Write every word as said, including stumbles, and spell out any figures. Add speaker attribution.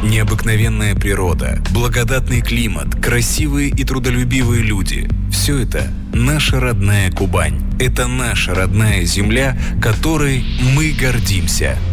Speaker 1: Необыкновенная природа, благодатный климат, красивые и трудолюбивые люди – все это наша родная Кубань. Это наша родная земля, которой мы гордимся.